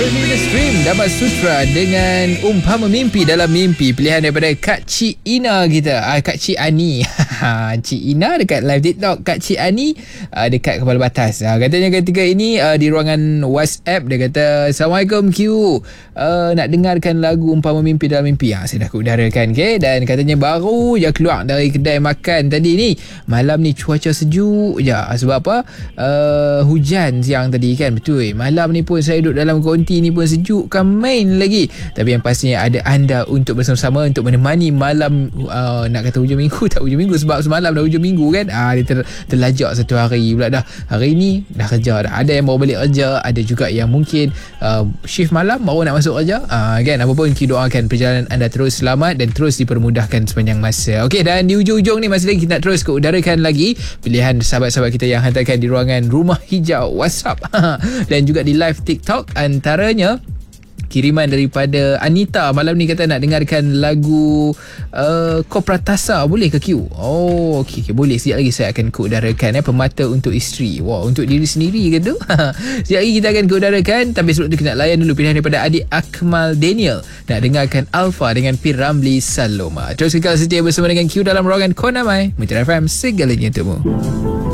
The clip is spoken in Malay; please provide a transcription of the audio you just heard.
Early the Stream dapat sutra dengan Umpama Mimpi dalam Mimpi. Pilihan daripada Kak Cik Ina kita. Kak Cik Ani. Cik Ina dekat live TikTok. Kak Cik Ani dekat Kepala Batas. Katanya ketika ini di ruangan WhatsApp dia kata, Assalamualaikum Q. Nak dengarkan lagu Umpama Mimpi dalam Mimpi. Saya dah keudarakan, okay? Dan katanya baru je keluar dari kedai makan tadi ni. Malam ni cuaca sejuk je. Sebab apa? Hujan siang tadi kan. Betul. Malam ni pun saya duduk dalam konti ni pun sejuk kan main lagi. Tapi yang pastinya ada anda untuk bersama-sama untuk menemani malam nak kata hujung minggu, tak hujung minggu sebab semalam dah hujung minggu kan. Dia terlajak satu hari pula dah. Hari ni dah kerja dah. Ada yang baru balik kerja, ada juga yang mungkin shift malam baru nak masuk kerja. Kan, apa pun kita doakan perjalanan anda terus selamat dan terus dipermudahkan sepanjang masa. Okey, dan di ujung-ujung ni masih lagi kita nak terus keudarakan lagi pilihan sahabat-sahabat kita yang hantarkan di ruangan Rumah Hijau WhatsApp dan juga di live TikTok. Antaranya kiriman daripada Anita malam ni kata nak dengarkan lagu Kopratasa. Boleh ke Q? Okay, boleh. Sekejap lagi saya akan keudarakan Pemata untuk Isteri. Untuk diri sendiri ke tu? Sekejap lagi kita akan keudarakan. Tapi sebelum tu kita nak layan dulu pilihan daripada adik Akmal Daniel. Nak dengarkan Alpha dengan Piramli Saloma. Terus kekal setia bersama dengan Q dalam ruangan Konamai Mutiara FM, segalanya untukmu.